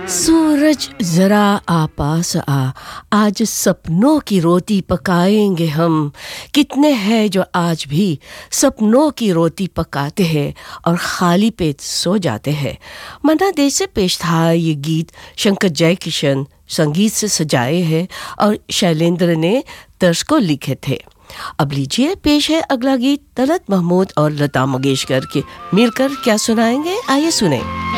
सूरज जरा आ पास आ, आज सपनों की रोटी पकाएंगे हम। कितने हैं जो आज भी सपनों की रोटी पकाते हैं और खाली पेट सो जाते हैं। मन्ना डे से पेश था ये गीत, शंकर जयकिशन संगीत से सजाए हैं और शैलेंद्र ने तर्ज को लिखे थे। अब लीजिए पेश है अगला गीत, तलत महमूद और लता मंगेशकर के मिलकर क्या सुनाएंगे, आइए सुने।